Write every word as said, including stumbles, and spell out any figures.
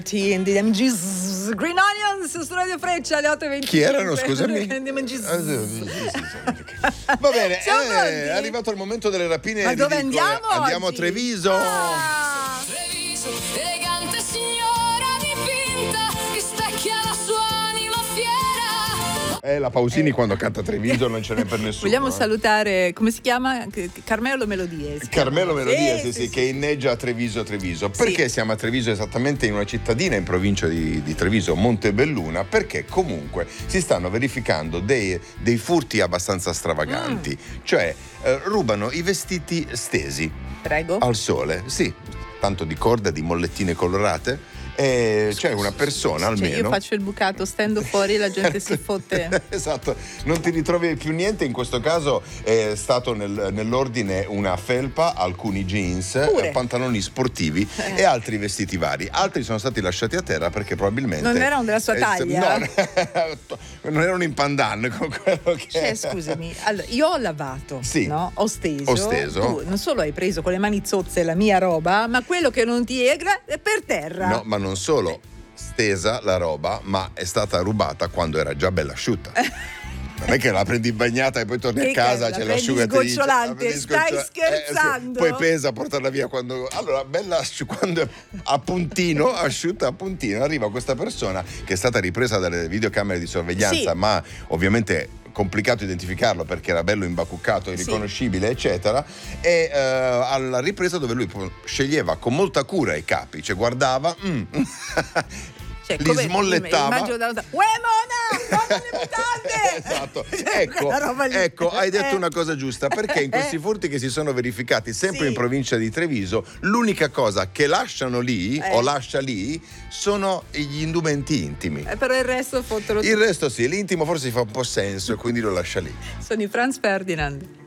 Green Onions su Radio Freccia alle otto e venticinque. Chi erano, scusami? Va bene, è arrivato il momento delle rapine. Ma dove andiamo? Andiamo oggi? a Treviso. Ah. Treviso, elegante signora dipinta che specchia la sua anima fiera. Eh, la Pausini eh. quando canta Treviso non ce n'è per nessuno. Vogliamo eh. salutare, come si chiama? Carmelo Melodie. Carmelo Melodie, sì, sì, sì, sì, che inneggia a Treviso Treviso. Perché sì. siamo a Treviso, esattamente in una cittadina in provincia di, di Treviso, Montebelluna? Perché comunque si stanno verificando dei, dei furti abbastanza stravaganti. Mm. Cioè, eh, rubano i vestiti stesi. Prego. Al sole, sì. Tanto di corda, di mollettine colorate. E c'è una persona almeno. Cioè io faccio il bucato, stendo fuori, la gente si fotte. Esatto, non ti ritrovi più niente. In questo caso è stato nel, nell'ordine una felpa, alcuni jeans, Pure. pantaloni sportivi eh. e altri vestiti vari. Altri sono stati lasciati a terra perché probabilmente non erano della sua eh, taglia. No, non erano in pandan con quello che cioè scusami, allora io ho lavato, sì. no? Ho steso. Ho steso. Tu non solo hai preso con le mani zozze la mia roba, ma quello che non ti egra è per terra. No, ma non solo stesa la roba, ma è stata rubata quando era già bella asciutta. Non è che la prendi bagnata e poi torni e a casa, la c'è prendi l'asciugatrice. sgocciolante, stai sgocciola- scherzando? Eh, sì. Poi pesa a portarla via quando. Allora, bella asci- quando è a puntino, asciutta a puntino, arriva questa persona che è stata ripresa dalle videocamere di sorveglianza, sì. ma ovviamente complicato identificarlo perché era bello imbacuccato, irriconoscibile, sì. eccetera. E uh, alla ripresa dove lui sceglieva con molta cura i capi, cioè guardava, mm, cioè, li smollettava. Immagino da Uè Mona, Mona le mutande! Esatto, ecco, ecco, hai detto una cosa giusta, perché in questi furti che si sono verificati sempre sì. in provincia di Treviso, l'unica cosa che lasciano lì eh. o lascia lì sono gli indumenti intimi. Eh, però il resto fottono Il resto sì, l'intimo forse si fa un po' senso e quindi lo lascia lì. Sono i Franz Ferdinand.